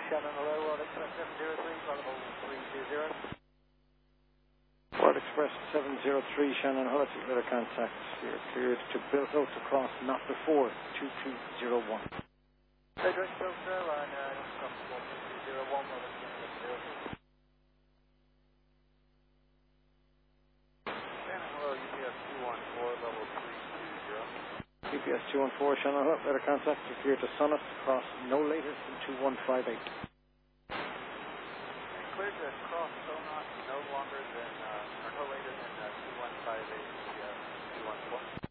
Shannon, hello, World Express 703, level 320. World Express 703, Shannon Hull, radar contact. You're cleared to build out across not before 2201. Hey, direct filter, line, from 2201, World Express 703. Shannon, hello, UPS 214, level 320. UPS 214, Shannon Hull, radar contact. You're cleared to Summit across no later than 2158. Cleared to cross Sonot no longer than, or no later than 2158, 214.